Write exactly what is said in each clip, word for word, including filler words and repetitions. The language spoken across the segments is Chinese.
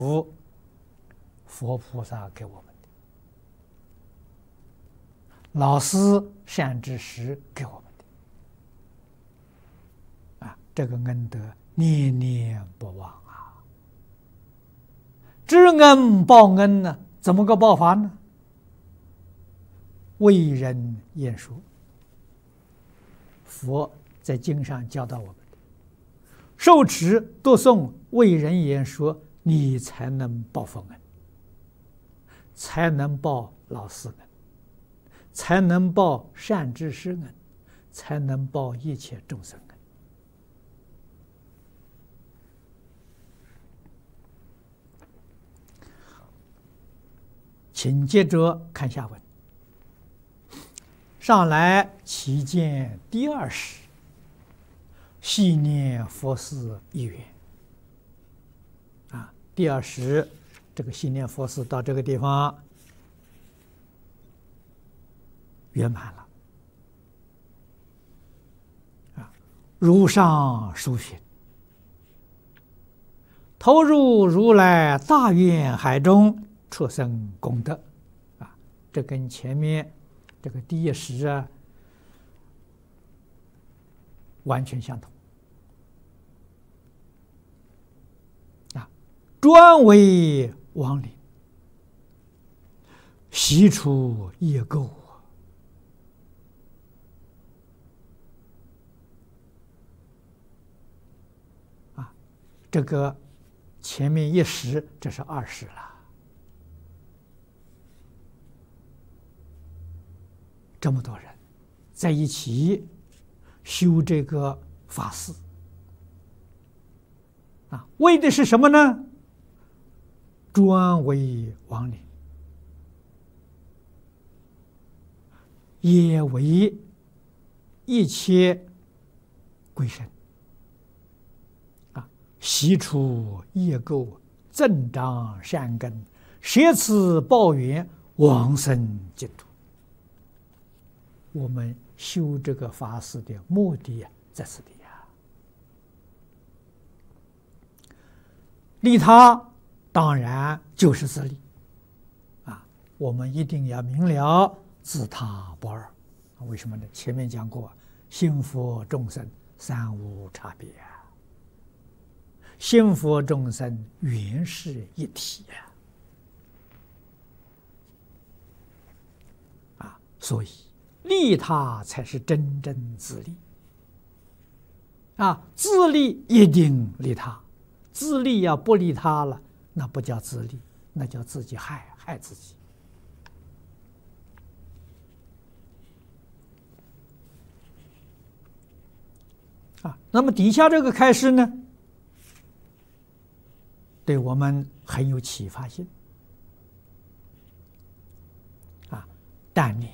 佛佛菩萨给我们的，老师善知识给我们的，啊，这个恩德念念不忘啊！知恩报恩呢，怎么个报法呢？为人言说，佛在经上教导我们的，受持读诵为人言说，你才能报佛恩，才能报老师恩，才能报善知识恩，才能报一切众生恩。请接着看下文。上来其见第二时，细念佛事一缘。啊，第二时这个细念佛事到这个地方圆满了。啊，如上书寻，投入如来大愿海中，出生功德。啊，这跟前面这个第一时啊完全相同。啊，专为亡灵，悉除业垢。啊，这个前面一时，这是二时了。这么多人在一起修这个法事啊，为的是什么呢？专为亡灵，也为一切鬼神啊，悉除业垢，增长善根，舍此报缘，往生净土。我们修这个法事的目的在此地啊，利他当然就是自利啊，我们一定要明了自他不二。为什么呢？前面讲过，心佛众生三无差别啊，心佛众生原是一体啊，啊，所以利他才是真正自利啊！自利一定利他，自利要不利他了，那不叫自利，那叫自己害害自己啊！那么底下这个开示呢，对我们很有启发性啊！但念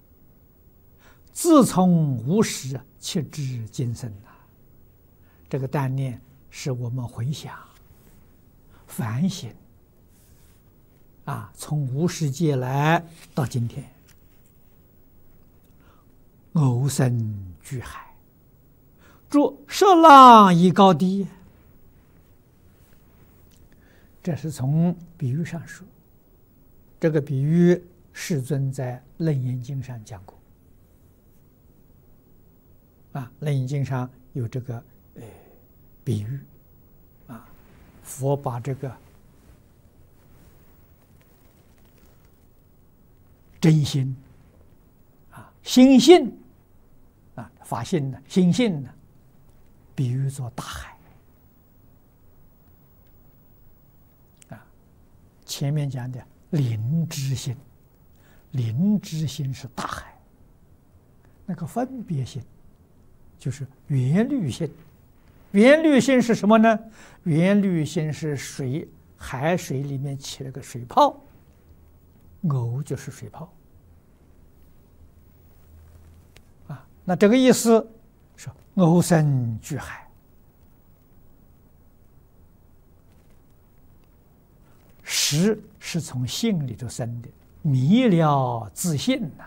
自从无始切至今生啊，这个但念是我们回想、反省啊，从无始劫来到今天，偶生巨海，著涉浪以高低。这是从比喻上说，这个比喻世尊在《楞严经》上讲过。啊，《楞严经》上有这个呃比喻，啊，佛把这个真心啊、心性啊、法性呢、心性呢，比喻作大海。啊，前面讲的灵知心，灵知心是大海，那个分别心就是缘虑心。缘虑心是什么呢？缘虑心是水，海水里面起了个水泡，偶就是水泡啊。那这个意思是偶生巨海，识是从性里头生的，迷了自信呐、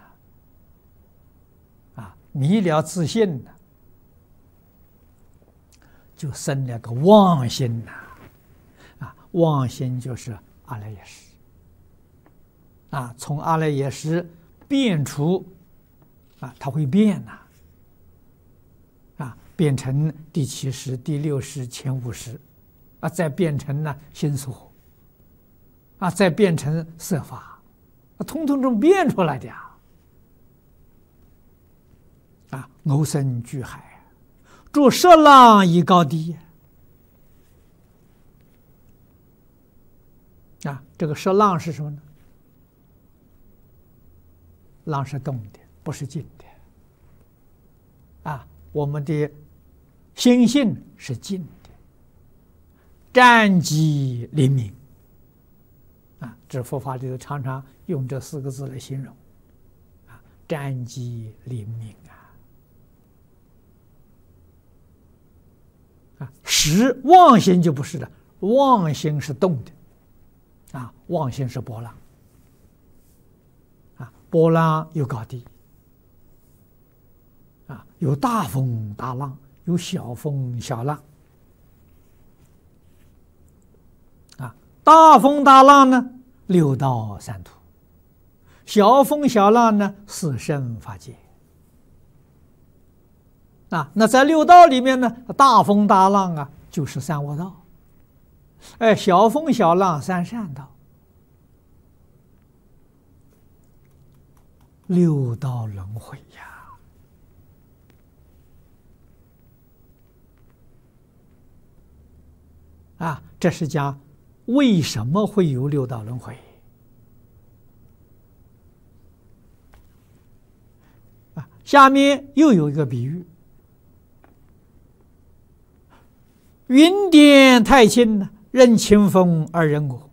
啊，啊，迷了自信呐、啊，就生了个妄心呐、啊，啊， 妄心就是阿赖耶识啊，从阿赖耶识变出啊，它会变呐啊，变成第七识、第六识、前五识啊，再变成呢心所啊，再变成色法，啊，通通都变出来的呀。啊，偶生巨海，著十浪一高低。啊，这个十浪是什么呢？浪是动的，不是静的。啊，我们的心性是静的，湛寂灵明。啊，这佛法里头常常用这四个字来形容。啊，湛寂灵明啊。啊，实妄心就不是了，妄心是动的。啊，妄心是波浪，啊，波浪有高低，啊，有大风大浪，有小风小浪，啊，大风大浪呢，六道三途；小风小浪呢，四圣法界。啊，那在六道里面呢，大风大浪啊，就是三恶道。哎，小风小浪三善道，六道轮回呀！啊，这是讲为什么会有六道轮回啊？下面又有一个比喻：云点太清呢。任清风而人我，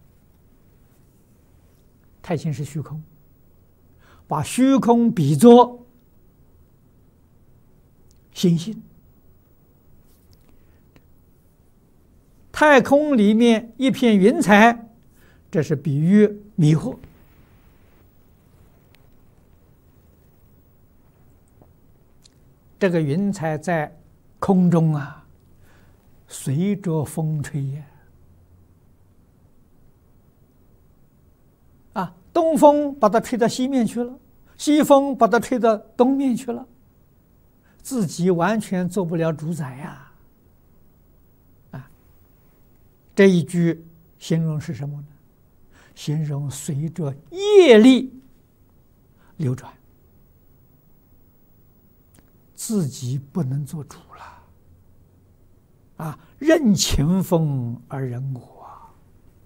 太清是虚空，把虚空比作星星。太空里面一片云彩，这是比喻迷惑。这个云彩在空中啊，随着风吹呀。啊，东风把它吹到西面去了，西风把它吹到东面去了，自己完全做不了主宰呀！啊，这一句形容是什么呢？形容随着业力流转，自己不能做主了。啊，任清风而人我。